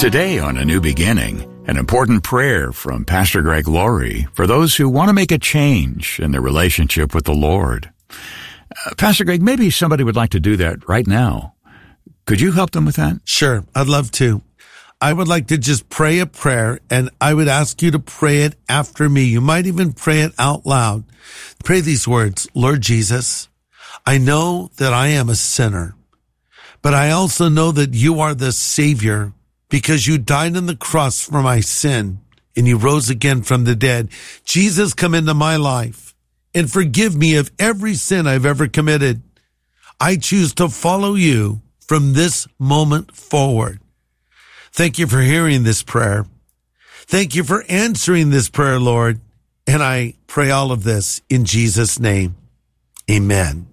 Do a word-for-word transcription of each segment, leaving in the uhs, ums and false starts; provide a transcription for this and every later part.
Today on A New Beginning, an important prayer from Pastor Greg Laurie for those who want to make a change in their relationship with the Lord. Uh, Pastor Greg, maybe somebody would like to do that right now. Could you help them with that? Sure, I'd love to. I would like to just pray a prayer, and I would ask you to pray it after me. You might even pray it out loud. Pray these words: Lord Jesus, I know that I am a sinner, but I also know that you are the Savior because you died on the cross for my sin and you rose again from the dead. Jesus, come into my life and forgive me of every sin I've ever committed. I choose to follow you from this moment forward. Thank you for hearing this prayer. Thank you for answering this prayer, Lord. And I pray all of this in Jesus' name. Amen.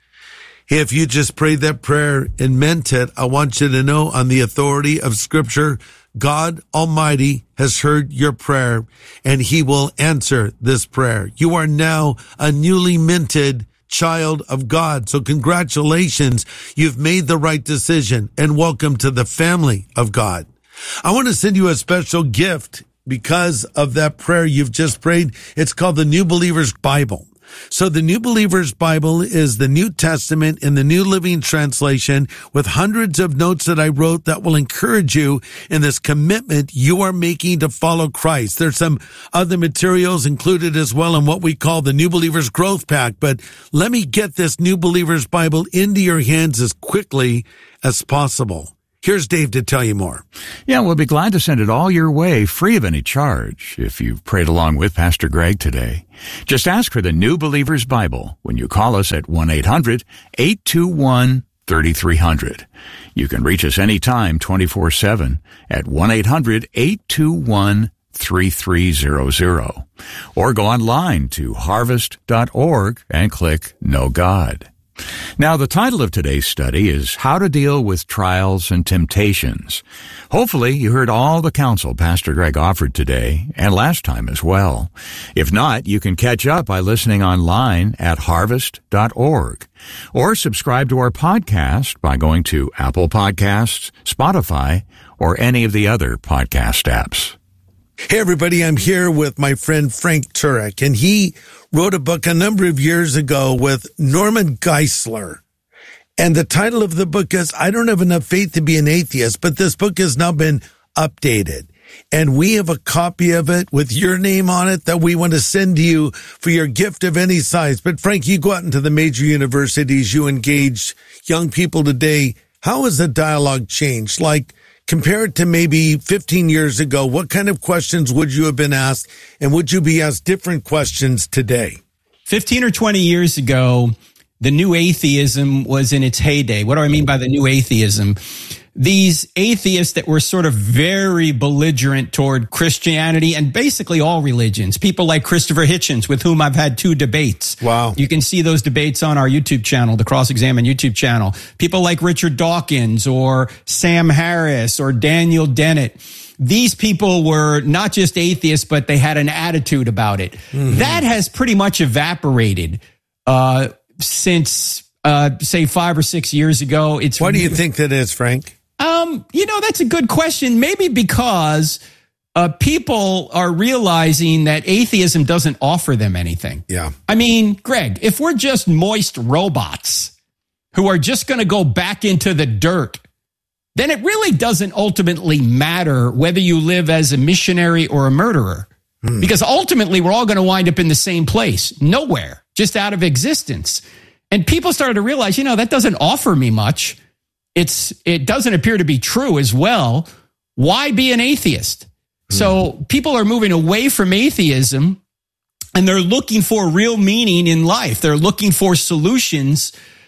If you just prayed that prayer and meant it, I want you to know on the authority of Scripture, God Almighty has heard your prayer and he will answer this prayer. You are now a newly minted child of God. So congratulations. You've made the right decision and welcome to the family of God. I want to send you a special gift because of that prayer you've just prayed. It's called the New Believer's Bible. So the New Believer's Bible is the New Testament in the New Living Translation with hundreds of notes that I wrote that will encourage you in this commitment you are making to follow Christ. There's some other materials included as well in what we call the New Believer's Growth Pack, but let me get this New Believer's Bible into your hands as quickly as possible. Here's Dave to tell you more. Yeah, we'll be glad to send it all your way, free of any charge, if you've prayed along with Pastor Greg today. Just ask for the New Believer's Bible when you call us at one eight hundred eight two one three three zero zero. You can reach us anytime, twenty-four seven, at one eight hundred eight two one three three zero zero. Or go online to harvest dot org and click Know God. Now, the title of today's study is How to Deal with Trials and Temptations. Hopefully, you heard all the counsel Pastor Greg offered today and last time as well. If not, you can catch up by listening online at harvest dot org or subscribe to our podcast by going to Apple Podcasts, Spotify, or any of the other podcast apps. Hey, everybody, I'm here with my friend Frank Turek, and he wrote a book a number of years ago with Norman Geisler. And the title of the book is, I Don't Have Enough Faith to Be an Atheist, but this book has now been updated. And we have a copy of it with your name on it that we want to send to you for your gift of any size. But Frank, you go out into the major universities, you engage young people today. How has the dialogue changed? Like, compared to maybe fifteen years ago, what kind of questions would you have been asked, and would you be asked different questions today? fifteen or twenty years ago, the new atheism was in its heyday. What do I mean by the new atheism? These atheists that were sort of very belligerent toward Christianity and basically all religions. People like Christopher Hitchens, with whom I've had two debates. Wow. You can see those debates on our YouTube channel, the Cross Examine YouTube channel. People like Richard Dawkins or Sam Harris or Daniel Dennett. These people were not just atheists, but they had an attitude about it. Mm-hmm. That has pretty much evaporated uh, since, uh, say, five or six years ago. It's Why do you think that is, Frank? Um, you know, that's a good question. Maybe because uh, people are realizing that atheism doesn't offer them anything. Yeah. I mean, Greg, if we're just moist robots who are just going to go back into the dirt, then it really doesn't ultimately matter whether you live as a missionary or a murderer. Hmm. Because ultimately, we're all going to wind up in the same place, nowhere, just out of existence. And people started to realize, you know, that doesn't offer me much. It's it doesn't appear to be true as well. Why be an atheist? Hmm. So people are moving away from atheism, and they're looking for real meaning in life. They're looking for solutions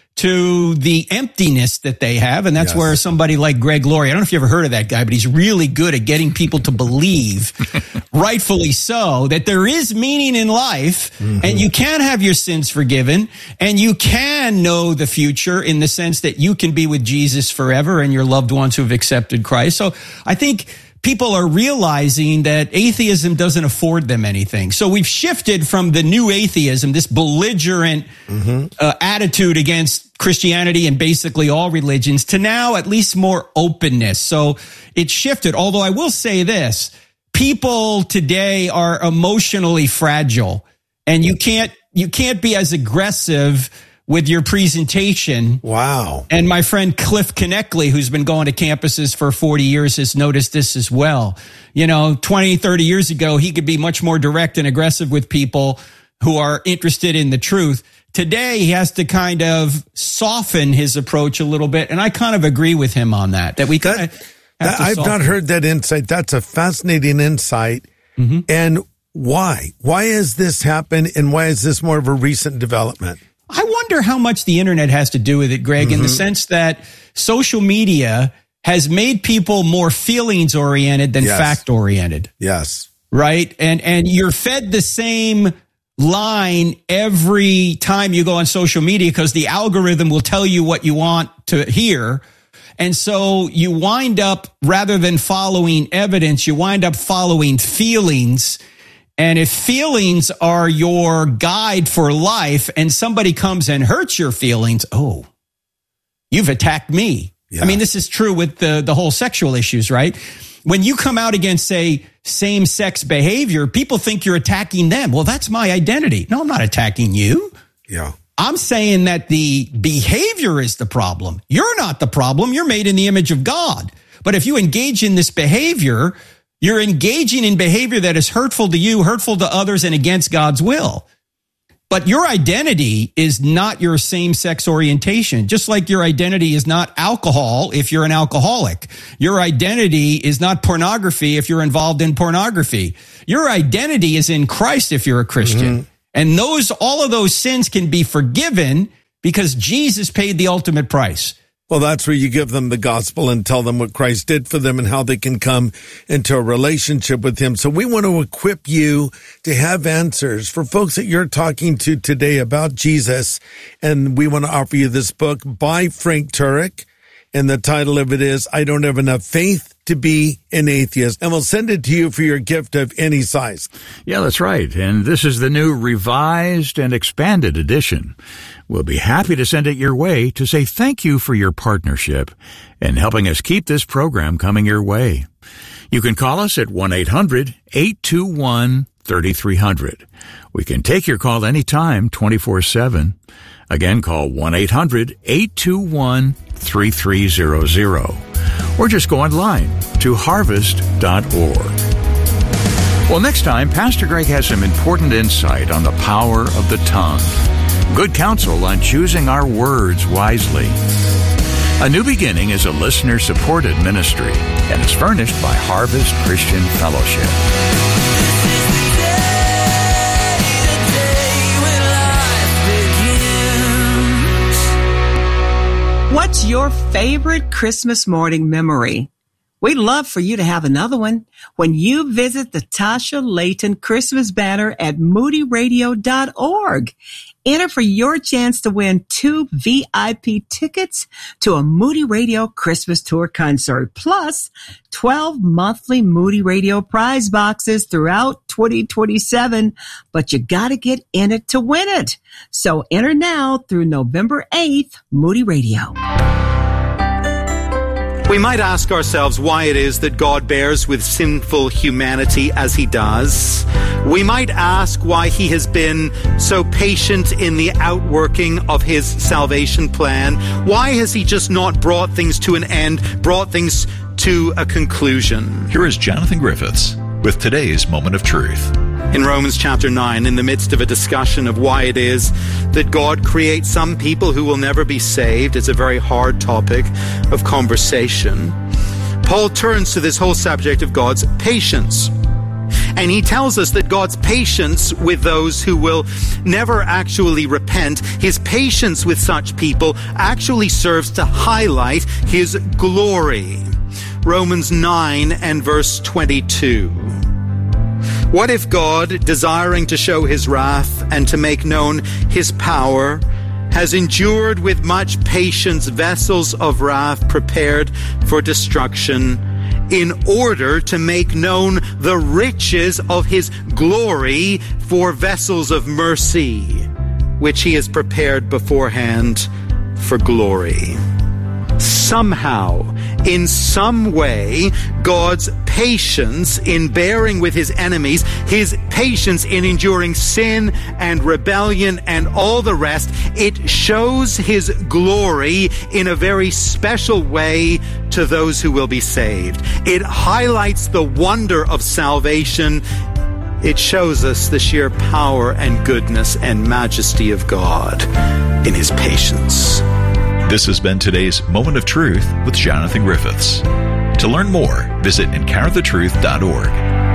to the emptiness that they have. And that's yes. where somebody like Greg Laurie, I don't know if you ever heard of that guy, but he's really good at getting people to believe, rightfully so, that there is meaning in life, mm-hmm. and you can have your sins forgiven, and you can know the future in the sense that you can be with Jesus forever and your loved ones who have accepted Christ. So I think people are realizing that atheism doesn't afford them anything. So we've shifted from the new atheism, this belligerent mm-hmm. uh, attitude against Christianity and basically all religions, to now at least more openness. So it shifted. Although I will say this, people today are emotionally fragile, and you can't, you can't be as aggressive with your presentation. Wow. And my friend Cliff Conneckley, who's been going to campuses for forty years, has noticed this as well. You know, twenty, thirty years ago, he could be much more direct and aggressive with people who are interested in the truth. Today, he has to kind of soften his approach a little bit. And I kind of agree with him on that, that we kind That, of have that, to I've soften. not heard that insight. That's a fascinating insight. Mm-hmm. And why? Why has this happened, and why is this more of a recent development? I wonder how much the internet has to do with it, Greg, mm-hmm. in the sense that social media has made people more feelings oriented than yes. fact oriented. Yes. Right. And, and you're fed the same line every time you go on social media because the algorithm will tell you what you want to hear. And so you wind up, rather than following evidence, you wind up following feelings. And if feelings are your guide for life and somebody comes and hurts your feelings, oh, you've attacked me. Yeah. I mean, this is true with the, the whole sexual issues, right? When you come out against, say, same-sex behavior, people think you're attacking them. Well, that's my identity. No, I'm not attacking you. Yeah. I'm saying that the behavior is the problem. You're not the problem. You're made in the image of God. But if you engage in this behavior, you're engaging in behavior that is hurtful to you, hurtful to others, and against God's will. But your identity is not your same-sex orientation, just like your identity is not alcohol if you're an alcoholic. Your identity is not pornography if you're involved in pornography. Your identity is in Christ if you're a Christian. Mm-hmm. And those, all of those sins can be forgiven because Jesus paid the ultimate price. Well, that's where you give them the gospel and tell them what Christ did for them and how they can come into a relationship with him. So we want to equip you to have answers for folks that you're talking to today about Jesus. And we want to offer you this book by Frank Turek. And the title of it is, I Don't Have Enough Faith to Be an Atheist. And we'll send it to you for your gift of any size. Yeah, that's right. And this is the new revised and expanded edition. We'll be happy to send it your way to say thank you for your partnership in helping us keep this program coming your way. You can call us at one eight hundred eight two one three three zero zero. We can take your call anytime, twenty-four seven. Again, call one eight hundred eight two one three three zero zero. Or just go online to harvest dot org. Well, next time, Pastor Greg has some important insight on the power of the tongue. Good counsel on choosing our words wisely. A New Beginning is a listener-supported ministry and is furnished by Harvest Christian Fellowship. What's your favorite Christmas morning memory? We'd love for you to have another one when you visit the Tasha Layton Christmas banner at moody radio dot org. Enter for your chance to win two V I P tickets to a Moody Radio Christmas Tour concert, plus twelve monthly Moody Radio prize boxes throughout twenty twenty-seven. But you got to get in it to win it. So enter now through November eighth, Moody Radio. We might ask ourselves why it is that God bears with sinful humanity as he does. We might ask why he has been so patient in the outworking of his salvation plan. Why has he just not brought things to an end, brought things to a conclusion? Here is Jonathan Griffiths with today's Moment of Truth. In Romans chapter nine, in the midst of a discussion of why it is that God creates some people who will never be saved, it's a very hard topic of conversation. Paul turns to this whole subject of God's patience. And he tells us that God's patience with those who will never actually repent, his patience with such people actually serves to highlight his glory. Romans nine and verse twenty-two. What if God, desiring to show his wrath and to make known his power, has endured with much patience vessels of wrath prepared for destruction, in order to make known the riches of his glory for vessels of mercy, which he has prepared beforehand for glory. Somehow, in some way, God's patience in bearing with his enemies, his patience in enduring sin and rebellion and all the rest, it shows his glory in a very special way to those who will be saved. It highlights the wonder of salvation. It shows us the sheer power and goodness and majesty of God in his patience. This has been today's Moment of Truth with Jonathan Griffiths. To learn more, visit encounter the truth dot org.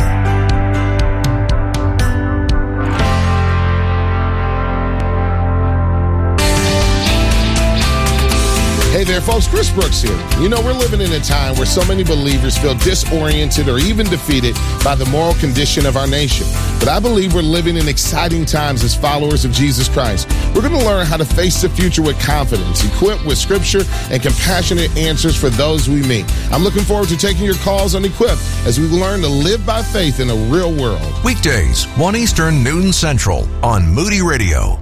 Hey there, folks. Chris Brooks here. You know, we're living in a time where so many believers feel disoriented or even defeated by the moral condition of our nation. But I believe we're living in exciting times as followers of Jesus Christ. We're going to learn how to face the future with confidence, equipped with scripture and compassionate answers for those we meet. I'm looking forward to taking your calls on Equip as we learn to live by faith in a real world. Weekdays, one Eastern, noon Central on Moody Radio.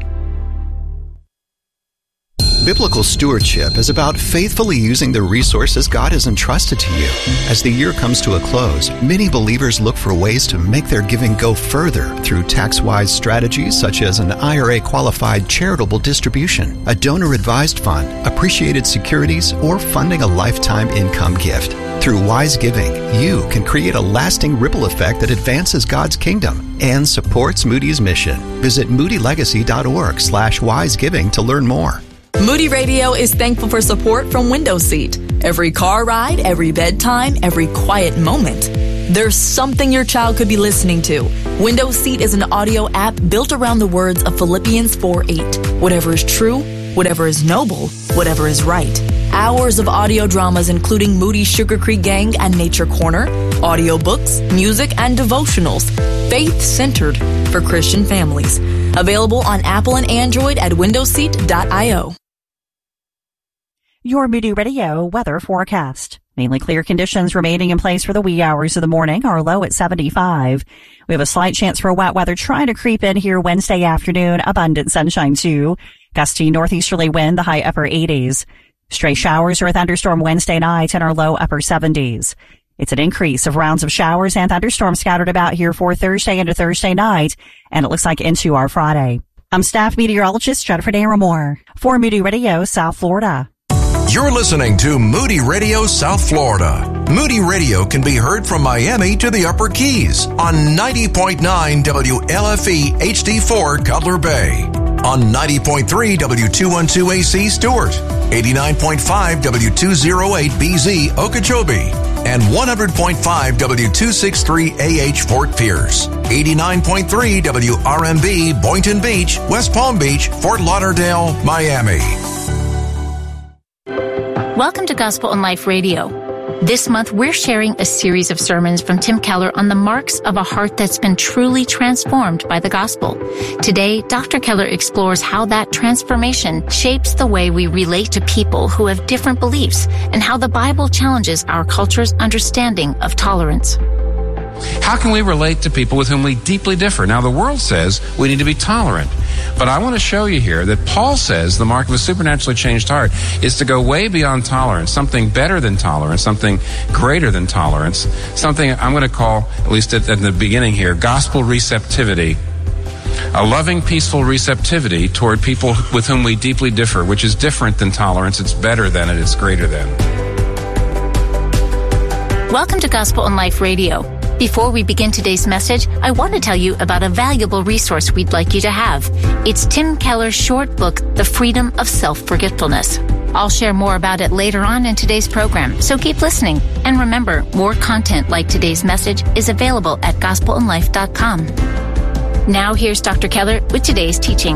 Biblical stewardship is about faithfully using the resources God has entrusted to you. As the year comes to a close, many believers look for ways to make their giving go further through tax-wise strategies such as an I R A-qualified charitable distribution, a donor-advised fund, appreciated securities, or funding a lifetime income gift. Through wise giving, you can create a lasting ripple effect that advances God's kingdom and supports Moody's mission. Visit moody legacy dot org slash wise giving to learn more. Moody Radio is thankful for support from Window Seat. Every car ride, every bedtime, every quiet moment. There's something your child could be listening to. Window Seat is an audio app built around the words of Philippians four eight. Whatever is true, whatever is noble, whatever is right. Hours of audio dramas including Moody's Sugar Creek Gang and Nature Corner, audiobooks, music, and devotionals. Faith-centered for Christian families. Available on Apple and Android at window seat dot io. Your Moody Radio weather forecast. Mainly clear conditions remaining in place for the wee hours of the morning. Our low at seventy-five. We have a slight chance for wet weather trying to creep in here Wednesday afternoon. Abundant sunshine too. Gusty northeasterly wind, the high upper eighties. Stray showers or a thunderstorm Wednesday night and our low upper seventies. It's an increase of rounds of showers and thunderstorms scattered about here for Thursday into Thursday night, and it looks like into our Friday. I'm staff meteorologist Jennifer Naramore for Moody Radio, South Florida. You're listening to Moody Radio South Florida. Moody Radio can be heard from Miami to the Upper Keys on ninety point nine W L F E H D four Cutler Bay, on ninety point three W two twelve A C Stewart, eighty-nine point five W two oh eight B Z Okeechobee, and one hundred point five W two sixty-three A H Fort Pierce, eighty-nine point three W R M B Boynton Beach, West Palm Beach, Fort Lauderdale, Miami. Welcome to Gospel in Life Radio. This month, we're sharing a series of sermons from Tim Keller on the marks of a heart that's been truly transformed by the gospel. Today, Doctor Keller explores how that transformation shapes the way we relate to people who have different beliefs and how the Bible challenges our culture's understanding of tolerance. How can we relate to people with whom we deeply differ? Now, the world says we need to be tolerant. But I want to show you here that Paul says the mark of a supernaturally changed heart is to go way beyond tolerance, something better than tolerance, something greater than tolerance, something I'm going to call, at least at, at the beginning here, gospel receptivity. A loving, peaceful receptivity toward people with whom we deeply differ, which is different than tolerance. It's better than it. It's greater than. Welcome to Gospel in Life Radio. Before we begin today's message, I want to tell you about a valuable resource we'd like you to have. It's Tim Keller's short book, The Freedom of Self-Forgetfulness. I'll share more about it later on in today's program, so keep listening. And remember, more content like today's message is available at gospel in life dot com. Now here's Doctor Keller with today's teaching.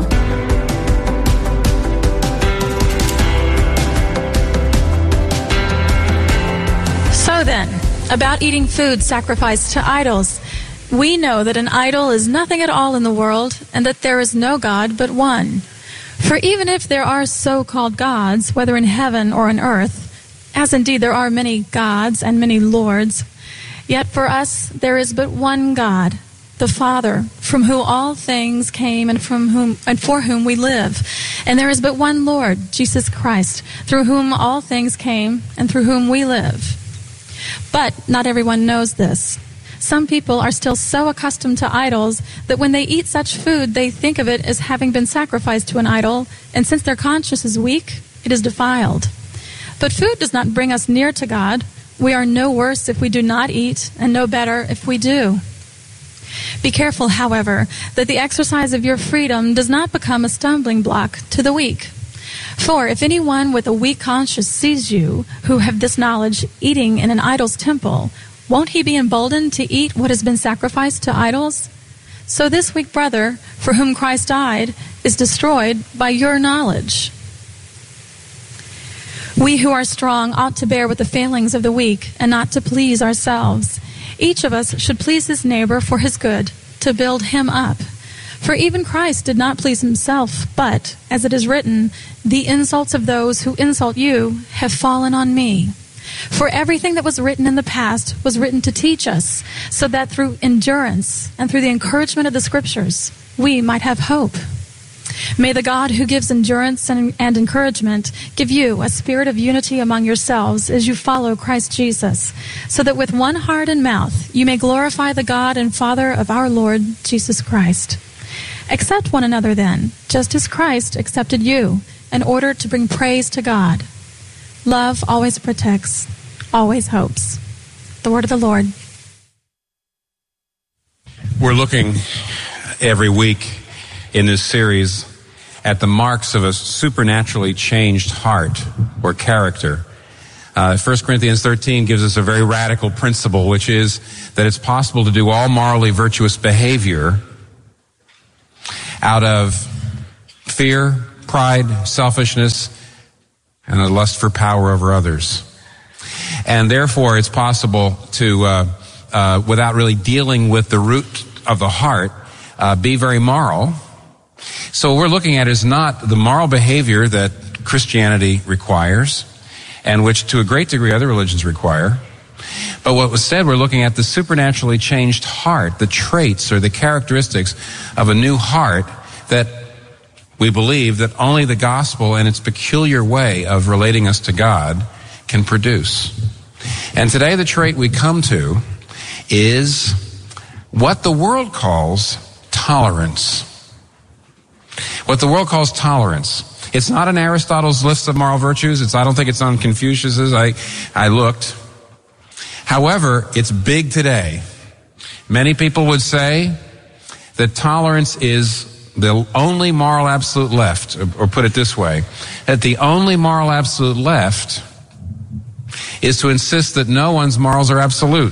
So then, about eating food sacrificed to idols. We know that an idol is nothing at all in the world, and that there is no God but one. For even if there are so-called gods, whether in heaven or on earth, as indeed there are many gods and many lords, yet for us there is but one God, the Father, from whom all things came and from whom and for whom we live. And there is but one Lord, Jesus Christ, through whom all things came and through whom we live. But not everyone knows this. Some people are still so accustomed to idols that when they eat such food, they think of it as having been sacrificed to an idol, and since their conscience is weak, it is defiled. But food does not bring us near to God. We are no worse if we do not eat, and no better if we do. Be careful, however, that the exercise of your freedom does not become a stumbling block to the weak. For if anyone with a weak conscience sees you, who have this knowledge, eating in an idol's temple, won't he be emboldened to eat what has been sacrificed to idols? So this weak brother, for whom Christ died, is destroyed by your knowledge. We who are strong ought to bear with the failings of the weak, and not to please ourselves. Each of us should please his neighbor for his good, to build him up. For even Christ did not please himself, but, as it is written, the insults of those who insult you have fallen on me. For everything that was written in the past was written to teach us, so that through endurance and through the encouragement of the Scriptures, we might have hope. May the God who gives endurance and, and encouragement give you a spirit of unity among yourselves as you follow Christ Jesus, so that with one heart and mouth you may glorify the God and Father of our Lord Jesus Christ. Accept one another then, just as Christ accepted you, in order to bring praise to God. Love always protects, always hopes. The word of the Lord. We're looking every week in this series at the marks of a supernaturally changed heart or character. Uh, First Corinthians thirteen gives us a very radical principle, which is that it's possible to do all morally virtuous behavior out of fear, pride, selfishness, and a lust for power over others. And therefore, it's possible to, uh, uh, without really dealing with the root of the heart, uh, be very moral. So what we're looking at is not the moral behavior that Christianity requires, and which to a great degree other religions require. But what was said, we're looking at the supernaturally changed heart, the traits or the characteristics of a new heart that we believe that only the gospel and its peculiar way of relating us to God can produce. And today the trait we come to is what the world calls tolerance. What the world calls tolerance. It's not in Aristotle's list of moral virtues. It's, I don't think it's on Confucius's. I, I looked. However, it's big today. Many people would say that tolerance is the only moral absolute left, or, or put it this way, that the only moral absolute left is to insist that no one's morals are absolute.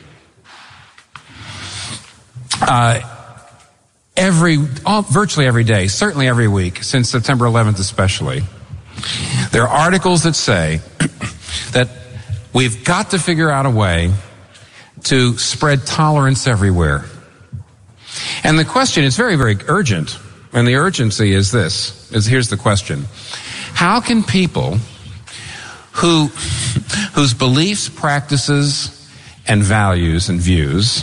Uh, every, all, virtually every day, certainly every week, since September eleventh especially, there are articles that say that we've got to figure out a way to spread tolerance everywhere. And the question is very, very urgent. And the urgency is this, is here's the question. How can people who, whose beliefs, practices, and values and views,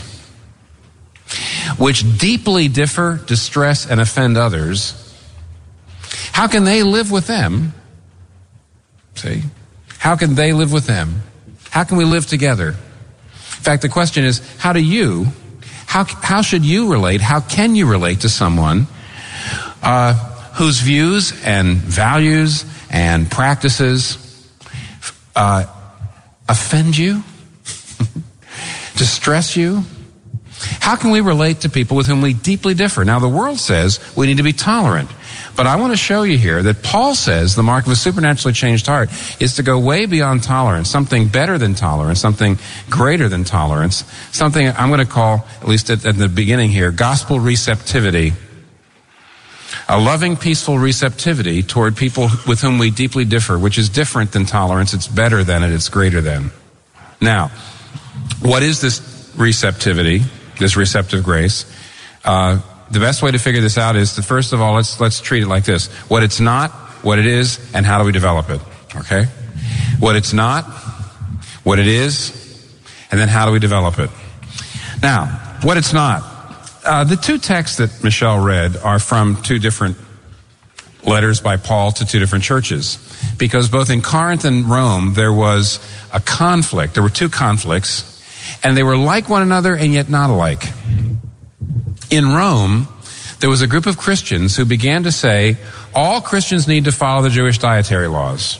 which deeply differ, distress, and offend others, how can they live with them? See? How can they live with them? How can we live together? In fact, the question is, how do you How, how should you relate, how can you relate to someone uh, whose views and values and practices uh, offend you, distress you? How can we relate to people with whom we deeply differ? Now, the world says we need to be tolerant. But I want to show you here that Paul says the mark of a supernaturally changed heart is to go way beyond tolerance, something better than tolerance, something greater than tolerance, something I'm going to call, at least at, at the beginning here, gospel receptivity. A loving, peaceful receptivity toward people with whom we deeply differ, which is different than tolerance. It's better than it. It's greater than. Now, what is this receptivity, this receptive grace? Uh, The best way to figure this out is to, first of all, let's let's treat it like this. What it's not, what it is, and how do we develop it, okay? What it's not, what it is, and then how do we develop it? Now, what it's not. uh, the two texts that Michelle read are from two different letters by Paul to two different churches. Because both in Corinth and Rome, there was a conflict. There were two conflicts, and they were like one another and yet not alike. In Rome, there was a group of Christians who began to say, all Christians need to follow the Jewish dietary laws.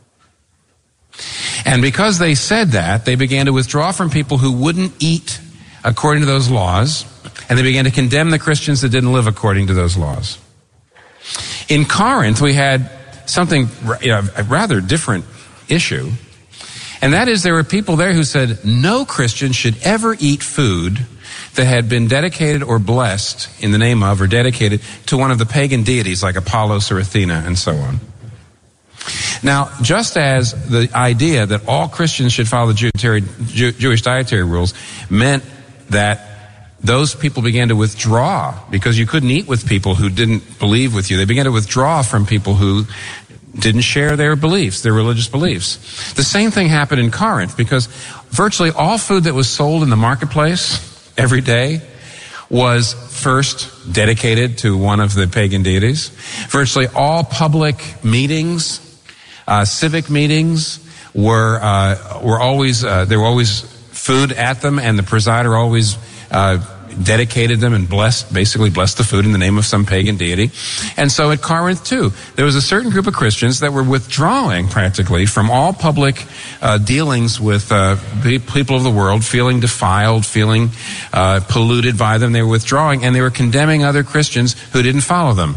And because they said that, they began to withdraw from people who wouldn't eat according to those laws, and they began to condemn the Christians that didn't live according to those laws. In Corinth, we had something, you know, a rather different issue, and that is there were people there who said no Christian should ever eat food that had been dedicated or blessed in the name of or dedicated to one of the pagan deities like Apollos or Athena and so on. Now, just as the idea that all Christians should follow the Jew- Jewish dietary rules meant that those people began to withdraw because you couldn't eat with people who didn't believe with you. They began to withdraw from people who didn't share their beliefs, their religious beliefs. The same thing happened in Corinth because virtually all food that was sold in the marketplace every day was first dedicated to one of the pagan deities. Virtually all public meetings, uh, civic meetings were uh, were always uh, there were always food at them, and the presider always uh, dedicated them and blessed, basically blessed the food in the name of some pagan deity. And so at Corinth too, there was a certain group of Christians that were withdrawing practically from all public uh, dealings with uh, people of the world, feeling defiled, feeling uh, polluted by them. They were withdrawing, and they were condemning other Christians who didn't follow them.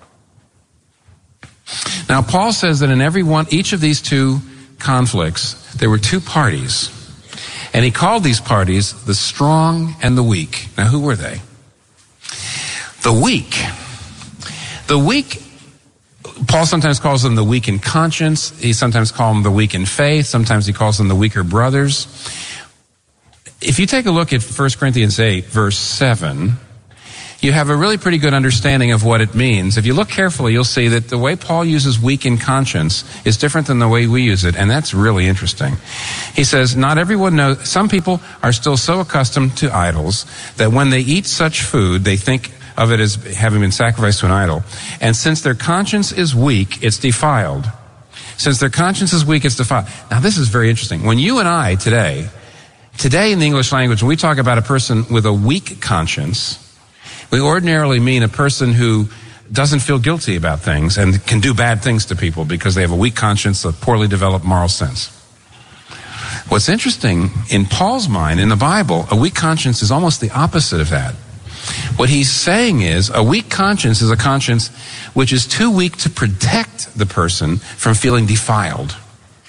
Now, Paul says that in every one, each of these two conflicts, there were two parties. And he called these parties the strong and the weak. Now, who were they? The weak. The weak, Paul sometimes calls them the weak in conscience. He sometimes calls them the weak in faith. Sometimes he calls them the weaker brothers. If you take a look at First Corinthians eight, verse seven, you have a really pretty good understanding of what it means. If you look carefully, you'll see that the way Paul uses weak in conscience is different than the way we use it, and that's really interesting. He says, not everyone knows, some people are still so accustomed to idols that when they eat such food, they think of it as having been sacrificed to an idol. And since their conscience is weak, it's defiled. Since their conscience is weak, it's defiled. Now, this is very interesting. When you and I today, today in the English language, when we talk about a person with a weak conscience, we ordinarily mean a person who doesn't feel guilty about things and can do bad things to people because they have a weak conscience, a poorly developed moral sense. What's interesting, in Paul's mind, in the Bible, a weak conscience is almost the opposite of that. What he's saying is a weak conscience is a conscience which is too weak to protect the person from feeling defiled.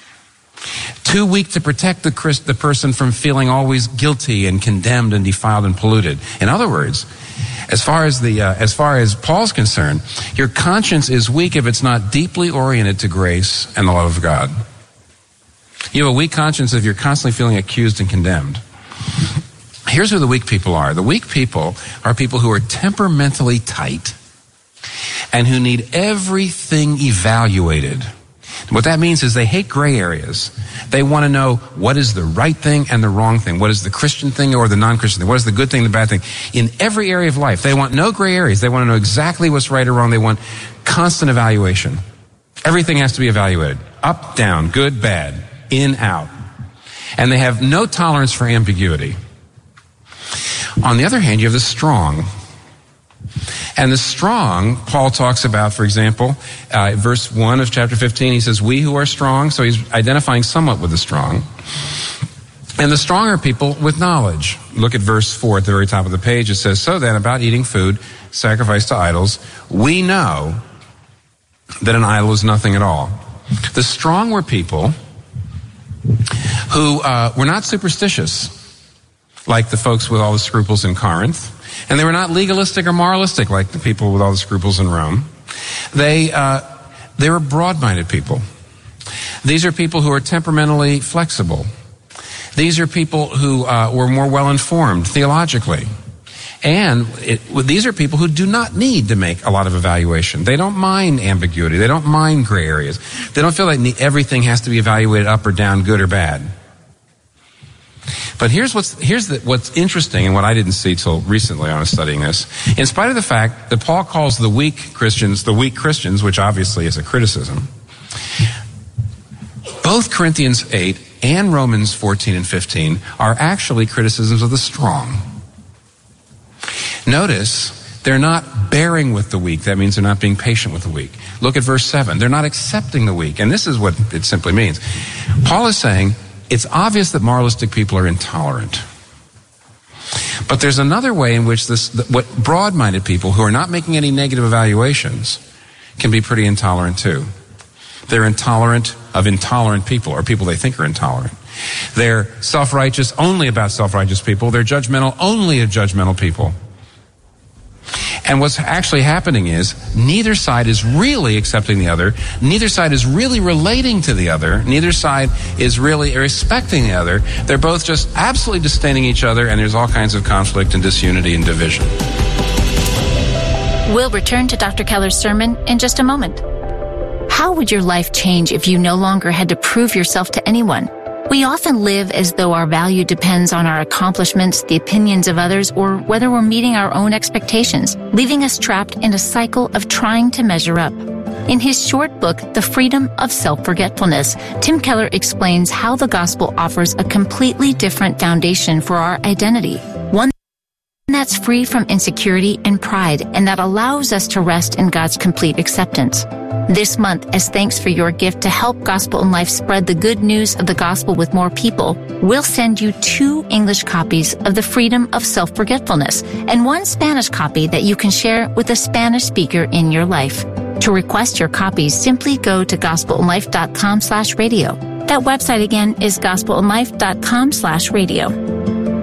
Too weak to protect the, the person from feeling always guilty and condemned and defiled and polluted. In other words, As far as the, uh, as far as Paul's concerned, your conscience is weak if it's not deeply oriented to grace and the love of God. You have a weak conscience if you're constantly feeling accused and condemned. Here's who the weak people are. The weak people are people who are temperamentally tight and who need everything evaluated. What that means is they hate gray areas. They want to know what is the right thing and the wrong thing. What is the Christian thing or the non-Christian thing? What is the good thing and the bad thing? In every area of life, they want no gray areas. They want to know exactly what's right or wrong. They want constant evaluation. Everything has to be evaluated. Up, down, good, bad, in, out. And they have no tolerance for ambiguity. On the other hand, you have the strong. And the strong, Paul talks about, for example, uh, verse one of chapter fifteen, he says, we who are strong, so he's identifying somewhat with the strong. And the strong are people with knowledge. Look at verse four at the very top of the page. It says, so then, about eating food sacrificed to idols, we know that an idol is nothing at all. The strong were people who uh, were not superstitious, like the folks with all the scruples in Corinth. And they were not legalistic or moralistic like the people with all the scruples in Rome. They, uh, they were broad-minded people. These are people who are temperamentally flexible. These are people who uh, were more well-informed theologically. And it, well, these are people who do not need to make a lot of evaluation. They don't mind ambiguity. They don't mind gray areas. They don't feel like everything has to be evaluated up or down, good or bad. But here's what's here's the, what's interesting and what I didn't see till recently when I was studying this. In spite of the fact that Paul calls the weak Christians the weak Christians, which obviously is a criticism, both Corinthians eight and Romans fourteen and fifteen are actually criticisms of the strong. Notice they're not bearing with the weak. That means they're not being patient with the weak. Look at verse seven. They're not accepting the weak. And this is what it simply means. Paul is saying, it's obvious that moralistic people are intolerant. But there's another way in which this, what broad-minded people who are not making any negative evaluations can be pretty intolerant too. They're intolerant of intolerant people, or people they think are intolerant. They're self-righteous only about self-righteous people. They're judgmental only of judgmental people. And what's actually happening is neither side is really accepting the other. Neither side is really relating to the other. Neither side is really respecting the other. They're both just absolutely disdaining each other, and there's all kinds of conflict and disunity and division. We'll return to Doctor Keller's sermon in just a moment. How would your life change if you no longer had to prove yourself to anyone? We often live as though our value depends on our accomplishments, the opinions of others, or whether we're meeting our own expectations, leaving us trapped in a cycle of trying to measure up. In his short book, The Freedom of Self-Forgetfulness, Tim Keller explains how the gospel offers a completely different foundation for our identity, one that's free from insecurity and pride, and that allows us to rest in God's complete acceptance. This month, as thanks for your gift to help Gospel in Life spread the good news of the gospel with more people, we'll send you two English copies of The Freedom of Self-Forgetfulness and one Spanish copy that you can share with a Spanish speaker in your life. To request your copies, simply go to gospelinlife.com slash radio. That website again is gospelinlife.com slash radio.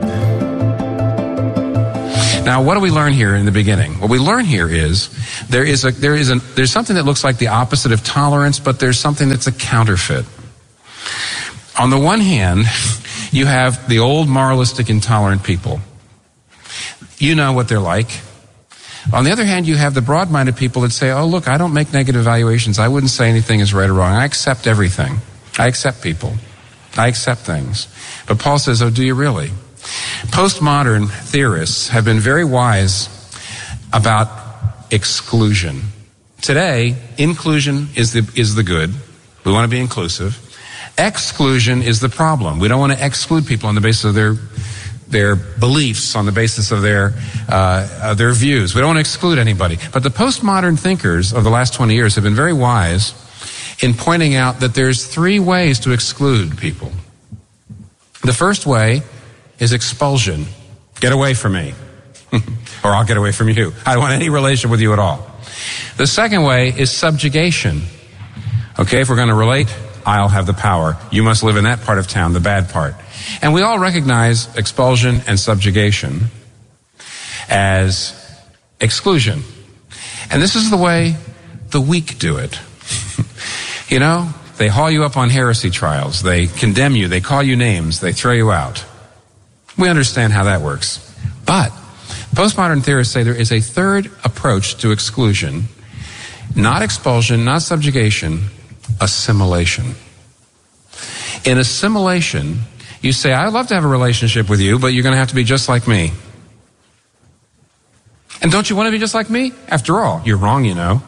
Now, what do we learn here in the beginning? What we learn here is there is a there is a there's something that looks like the opposite of tolerance, but there's something that's a counterfeit. On the one hand, you have the old moralistic, intolerant people. You know what they're like. On the other hand, you have the broad-minded people that say, "Oh, look, I don't make negative evaluations. I wouldn't say anything is right or wrong. I accept everything. I accept people. I accept things." But Paul says, "Oh, do you really?" Postmodern theorists have been very wise about exclusion. Today, inclusion is the is the good. We want to be inclusive. Exclusion is the problem. We don't want to exclude people on the basis of their their beliefs, on the basis of their uh, of their views. We don't want to exclude anybody. But the postmodern thinkers of the last twenty years have been very wise in pointing out that there's three ways to exclude people. The first way is expulsion. Get away from me. Or I'll get away from you. I don't want any relation with you at all. The second way is subjugation. Okay, if we're going to relate, I'll have the power. You must live in that part of town, the bad part. And we all recognize expulsion and subjugation as exclusion. And this is the way the weak do it. You know, they haul you up on heresy trials. They condemn you. They call you names. They throw you out. We understand how that works. But postmodern theorists say there is a third approach to exclusion. Not expulsion, not subjugation, assimilation. In assimilation, you say, I'd love to have a relationship with you, but you're going to have to be just like me. And don't you want to be just like me? After all, you're wrong, you know.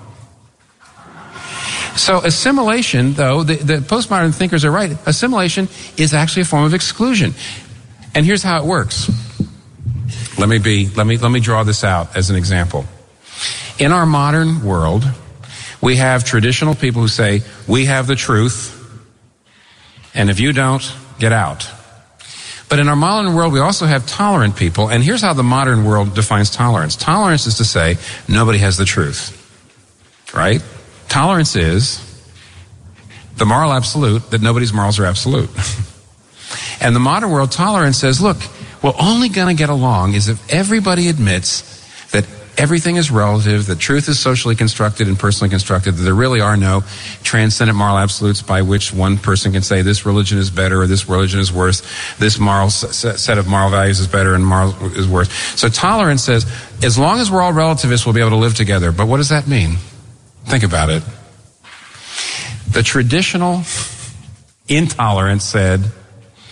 So assimilation, though, the, the postmodern thinkers are right. Assimilation is actually a form of exclusion. And here's how it works. Let me be, let me, let me draw this out as an example. In our modern world, we have traditional people who say, we have the truth, and if you don't, get out. But in our modern world, we also have tolerant people, and here's how the modern world defines tolerance. Tolerance is to say, nobody has the truth. Right? Tolerance is the moral absolute that nobody's morals are absolute. And the modern world, tolerance says, look, we're only going to get along is if everybody admits that everything is relative, that truth is socially constructed and personally constructed, that there really are no transcendent moral absolutes by which one person can say this religion is better or this religion is worse, this moral set of moral values is better and moral is worse. So tolerance says, as long as we're all relativists, we'll be able to live together. But what does that mean? Think about it. The traditional intolerance said,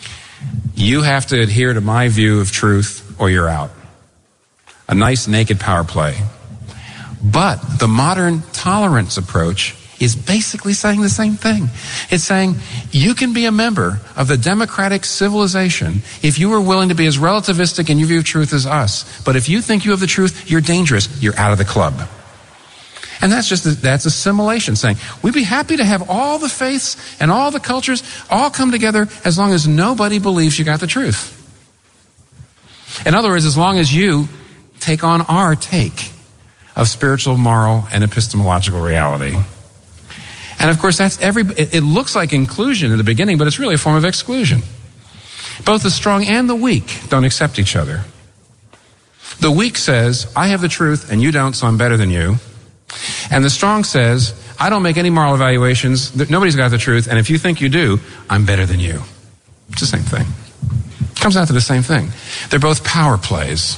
You have to adhere to my view of truth or you're out. A nice naked power play. But the modern tolerance approach is basically saying the same thing. It's saying you can be a member of the democratic civilization if you are willing to be as relativistic in your view of truth as us. But if you think you have the truth, you're dangerous. You're out of the club. And that's just, a, that's assimilation, saying we'd be happy to have all the faiths and all the cultures all come together as long as nobody believes you got the truth. In other words, as long as you take on our take of spiritual, moral, and epistemological reality. And of course, that's every, it, it looks like inclusion in the beginning, but it's really a form of exclusion. Both the strong and the weak don't accept each other. The weak says, I have the truth and you don't, so I'm better than you. And the strong says, I don't make any moral evaluations, nobody's got the truth, and if you think you do, I'm better than you. It's the same thing. It comes out to the same thing. They're both power plays.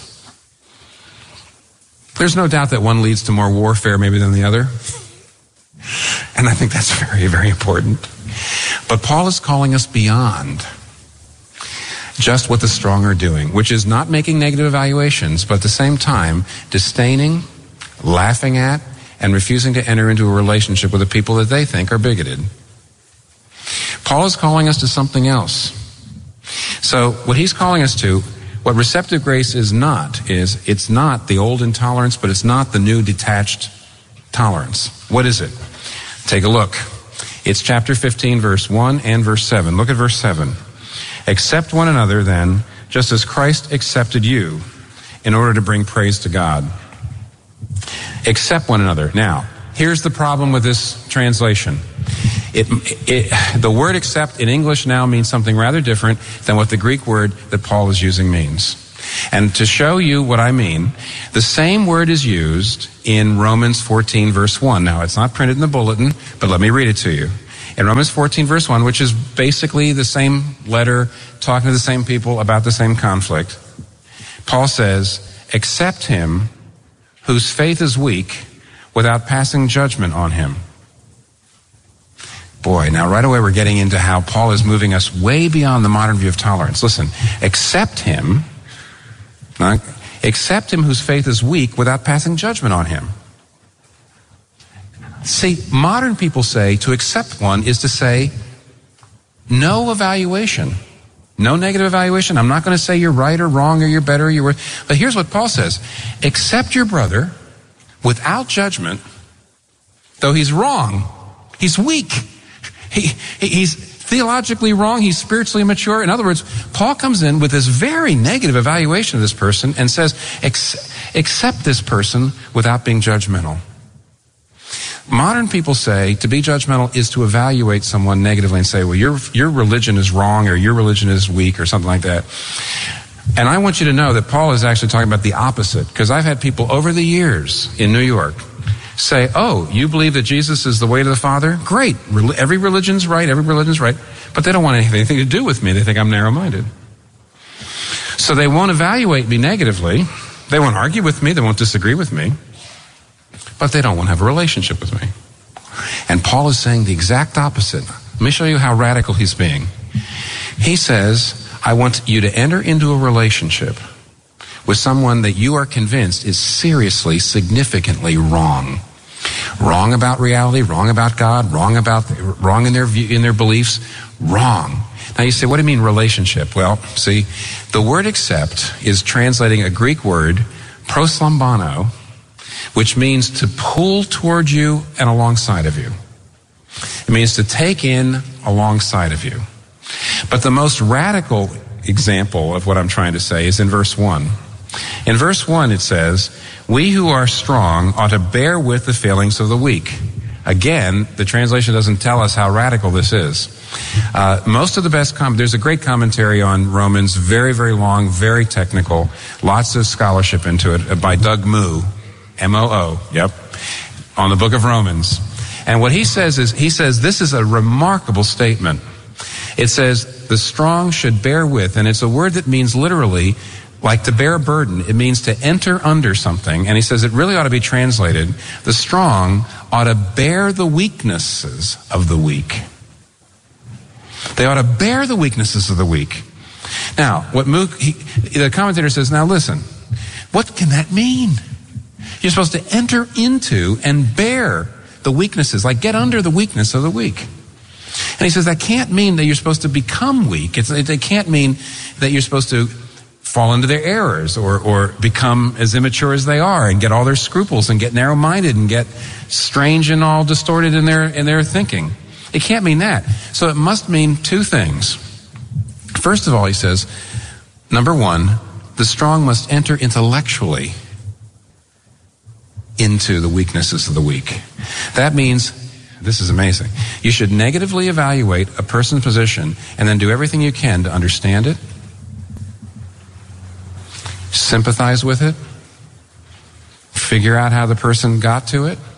There's no doubt that one leads to more warfare maybe than the other. And I think that's very, very important. But Paul is calling us beyond just what the strong are doing, which is not making negative evaluations, but at the same time, disdaining, laughing at, and refusing to enter into a relationship with the people that they think are bigoted. Paul is calling us to something else. So what he's calling us to, what receptive grace is not, is it's not the old intolerance, but it's not the new detached tolerance. What is it? Take a look. It's chapter fifteen, verse one and verse seven. Look at verse seven. Accept one another then, just as Christ accepted you, in order to bring praise to God. Accept one another. Now, here's the problem with this translation. It, it, the word accept in English now means something rather different than what the Greek word that Paul is using means. And to show you what I mean, the same word is used in Romans fourteen, verse one. Now, it's not printed in the bulletin, but let me read it to you. In Romans fourteen, verse one, which is basically the same letter talking to the same people about the same conflict, Paul says, accept him whose faith is weak without passing judgment on him. Boy, now right away we're getting into how Paul is moving us way beyond the modern view of tolerance. Listen, accept him, not, accept him whose faith is weak without passing judgment on him. See, modern people say to accept one is to say no evaluation. No negative evaluation. I'm not going to say you're right or wrong or you're better or you're worse. But here's what Paul says. Accept your brother without judgment, though he's wrong. He's weak. He, he's theologically wrong. He's spiritually immature. In other words, Paul comes in with this very negative evaluation of this person and says, accept this person without being judgmental. Modern people say to be judgmental is to evaluate someone negatively and say, well, your, your religion is wrong or your religion is weak or something like that. And I want you to know that Paul is actually talking about the opposite, because I've had people over the years in New York say, oh, you believe that Jesus is the way to the Father? Great. Every religion's right. Every religion's right. But they don't want anything to do with me. They think I'm narrow-minded. So they won't evaluate me negatively. They won't argue with me. They won't disagree with me. But they don't want to have a relationship with me. And Paul is saying the exact opposite. Let me show you how radical he's being. He says, I want you to enter into a relationship with someone that you are convinced is seriously, significantly wrong. Wrong about reality, wrong about God, wrong about, wrong in their view, in their beliefs, wrong. Now you say, what do you mean relationship? Well, see, the word accept is translating a Greek word, proslambano, which means to pull toward you and alongside of you. It means to take in alongside of you. But the most radical example of what I'm trying to say is in verse one. In verse one it says, we who are strong ought to bear with the failings of the weak. Again, the translation doesn't tell us how radical this is. Uh, most of the best, com- there's a great commentary on Romans, very, very long, very technical, lots of scholarship into it, uh, by Doug Moo. M O O, yep, on the book of Romans. And what he says is, he says this is a remarkable statement. It says, the strong should bear with, and it's a word that means literally, like to bear a burden. It means to enter under something. And he says it really ought to be translated, the strong ought to bear the weaknesses of the weak. They ought to bear the weaknesses of the weak. Now, what Mook, he, the commentator says, now listen, what can that mean? You're supposed to enter into and bear the weaknesses, like get under the weakness of the weak. And he says that can't mean that you're supposed to become weak. It's, it can't mean that you're supposed to fall into their errors or, or become as immature as they are and get all their scruples and get narrow-minded and get strange and all distorted in their, in their thinking. It can't mean that. So it must mean two things. First of all, he says, number one, the strong must enter intellectually into the weaknesses of the weak. That means, this is amazing, you should negatively evaluate a person's position and then do everything you can to understand it, sympathize with it, figure out how the person got to it,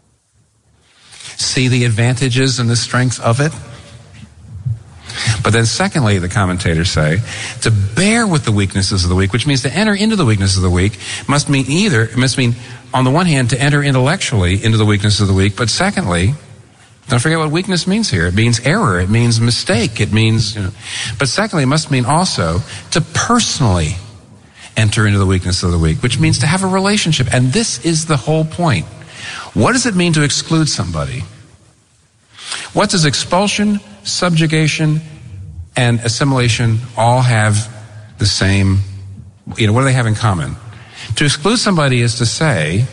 see the advantages and the strength of it. But then secondly, the commentators say, to bear with the weaknesses of the weak, which means to enter into the weaknesses of the weak, must mean either, it must mean, on the one hand, to enter intellectually into the weaknesses of the weak, but secondly, don't forget what weakness means here. It means error. It means mistake. It means, you know, but secondly, it must mean also to personally enter into the weakness of the weak, which means to have a relationship. And this is the whole point. What does it mean to exclude somebody? What does expulsion, subjugation, and assimilation all have the same, you know, what do they have in common? To exclude somebody is to say,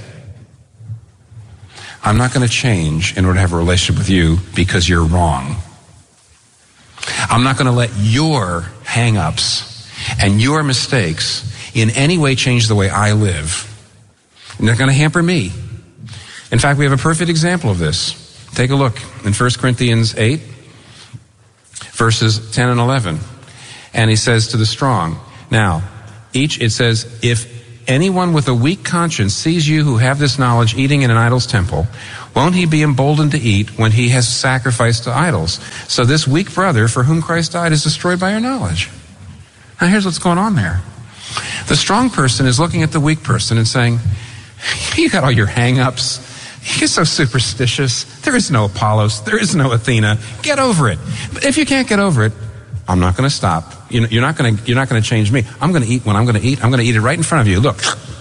I'm not going to change in order to have a relationship with you because you're wrong. I'm not going to let your hang-ups and your mistakes in any way change the way I live. You're not going to hamper me. In fact, we have a perfect example of this. Take a look in First Corinthians eight, verses ten and eleven. And he says to the strong, now, each, it says, if anyone with a weak conscience sees you who have this knowledge eating in an idol's temple, won't he be emboldened to eat when he has sacrificed to idols? So this weak brother for whom Christ died is destroyed by your knowledge. Now here's what's going on there. The strong person is looking at the weak person and saying, you got all your hang-ups. You're so superstitious. There is no Apollos. There is no Athena. Get over it. But if you can't get over it, I'm not going to stop. You're not going to, you're not going to change me. I'm going to eat when I'm going to eat. I'm going to eat it right in front of you. Look.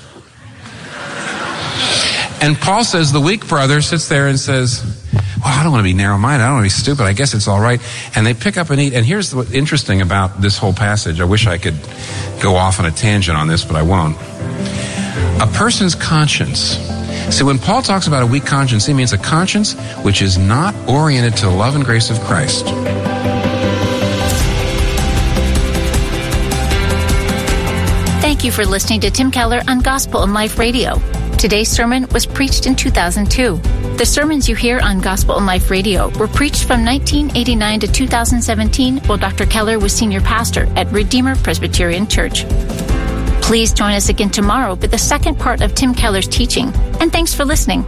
And Paul says the weak brother sits there and says, well, I don't want to be narrow-minded. I don't want to be stupid. I guess it's all right. And they pick up and eat. And here's what's interesting about this whole passage. I wish I could go off on a tangent on this, but I won't. A person's conscience. See, when Paul talks about a weak conscience, he means a conscience which is not oriented to the love and grace of Christ. Thank you for listening to Tim Keller on Gospel and Life Radio. Today's sermon was preached in two thousand two. The sermons you hear on Gospel and Life Radio were preached from nineteen eighty-nine to two thousand seventeen while Doctor Keller was senior pastor at Redeemer Presbyterian Church. Please join us again tomorrow for the second part of Tim Keller's teaching. And thanks for listening.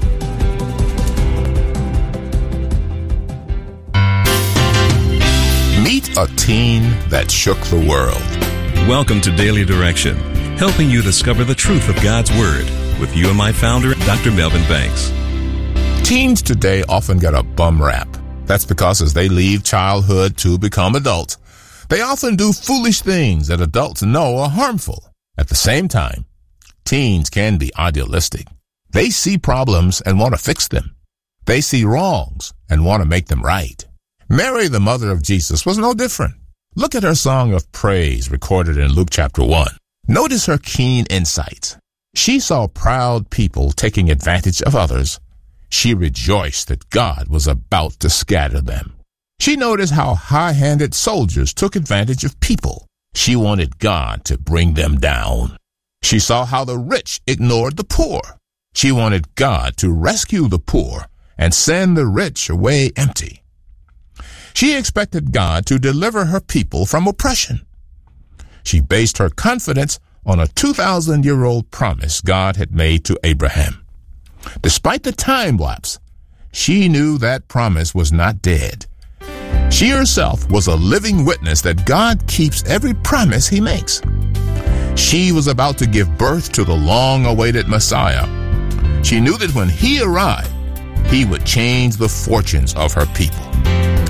Meet a teen that shook the world. Welcome to Daily Direction, helping you discover the truth of God's Word with you and my founder, Doctor Melvin Banks. Teens today often get a bum rap. That's because as they leave childhood to become adults, they often do foolish things that adults know are harmful. At the same time, teens can be idealistic. They see problems and want to fix them. They see wrongs and want to make them right. Mary, the mother of Jesus, was no different. Look at her song of praise recorded in Luke chapter one. Notice her keen insights. She saw proud people taking advantage of others. She rejoiced that God was about to scatter them. She noticed how high-handed soldiers took advantage of people. She wanted God to bring them down. She saw how the rich ignored the poor. She wanted God to rescue the poor and send the rich away empty. She expected God to deliver her people from oppression. She based her confidence on a two thousand year old promise God had made to Abraham. Despite the time lapse, she knew that promise was not dead. She herself was a living witness that God keeps every promise he makes. She was about to give birth to the long-awaited Messiah. She knew that when he arrived, he would change the fortunes of her people.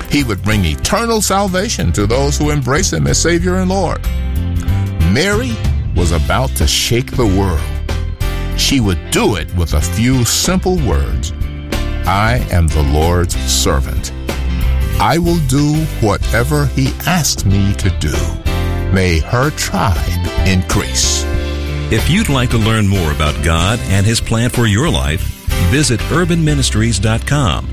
He would bring eternal salvation to those who embrace him as Savior and Lord. Mary was about to shake the world. She would do it with a few simple words. I am the Lord's servant. I will do whatever he asks me to do. May her tribe increase. If you'd like to learn more about God and his plan for your life, visit urban ministries dot com.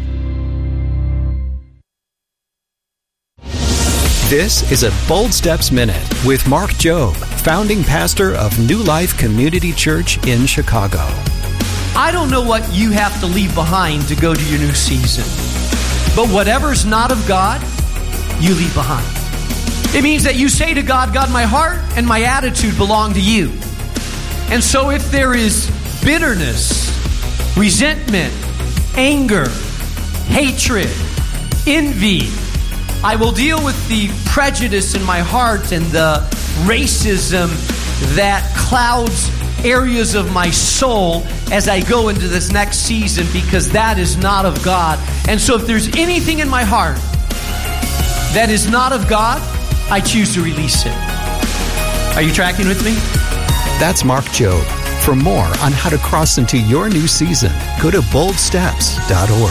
This is a Bold Steps Minute with Mark Jobe, founding pastor of New Life Community Church in Chicago. I don't know what you have to leave behind to go to your new season, but whatever's not of God, you leave behind. It means that you say to God, God, my heart and my attitude belong to you. And so if there is bitterness, resentment, anger, hatred, envy, I will deal with the prejudice in my heart and the racism that clouds areas of my soul as I go into this next season, because that is not of God. And so if there's anything in my heart that is not of God, I choose to release it. Are you tracking with me? That's Mark Jobe. For more on how to cross into your new season, go to bold steps dot org.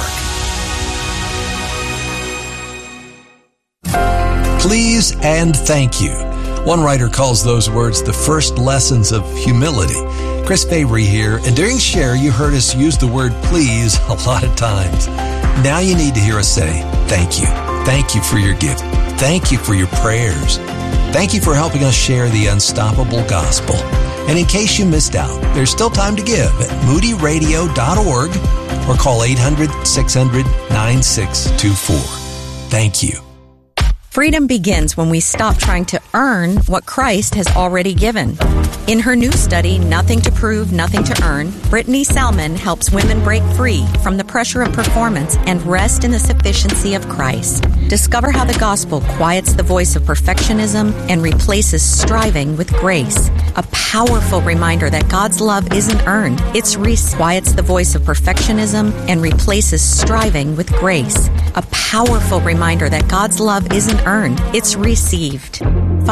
Please and thank you. One writer calls those words the first lessons of humility. Chris Fabry here, and during Share, you heard us use the word please a lot of times. Now you need to hear us say thank you. Thank you for your gift. Thank you for your prayers. Thank you for helping us share the unstoppable gospel. And in case you missed out, there's still time to give at moody radio dot org or call eight hundred, six hundred, nine six two four. Thank you. Freedom begins when we stop trying to earn what Christ has already given. In her new study, Nothing to Prove, Nothing to Earn, Brittany Salmon helps women break free from the pressure of performance and rest in the sufficiency of Christ. Discover how the gospel quiets the voice of perfectionism and replaces striving with grace. A powerful reminder that God's love isn't earned. It's re- quiets the voice of perfectionism and replaces striving with grace. A powerful reminder that God's love isn't earned. It's received.